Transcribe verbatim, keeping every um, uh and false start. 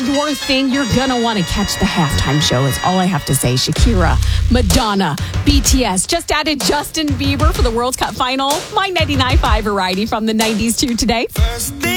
your thing, you're going to want to catch the halftime show is all I have to say. Shakira, Madonna, B T S, just added Justin Bieber for the World Cup final. My ninety-nine point five variety from the nineties to today. First thing